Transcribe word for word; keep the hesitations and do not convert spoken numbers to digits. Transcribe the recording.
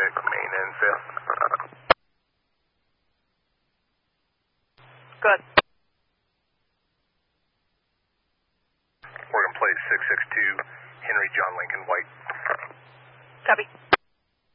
traffic, main and fifth. Good. Oregon plate six six two, Henry John Lincoln White. Copy.